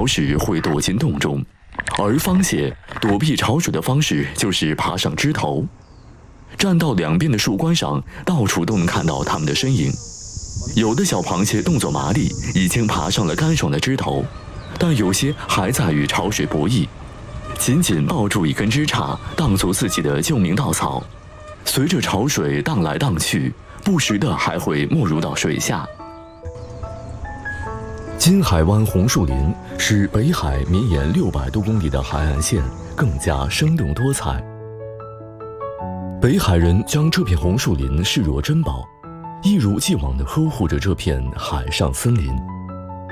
潮时会躲进洞中，而方蟹躲避潮水的方式就是爬上枝头。站到两边的树冠上，到处都能看到它们的身影。有的小螃蟹动作麻利，已经爬上了干爽的枝头，但有些还在与潮水博弈，紧紧抱住一根枝杈，当作自己的救命稻草。随着潮水荡来荡去，不时的还会没入到水下。金海湾红树林使北海绵延600多公里的海岸线更加生动多彩。北海人将这片红树林视若珍宝，一如既往地呵护着这片海上森林。